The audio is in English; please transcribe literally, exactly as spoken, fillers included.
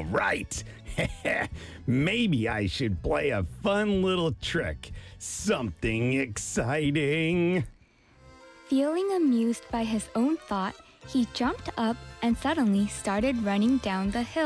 right. Maybe I should play a fun little trick. Something exciting. Feeling amused by his own thought, he jumped up and suddenly started running down the hill.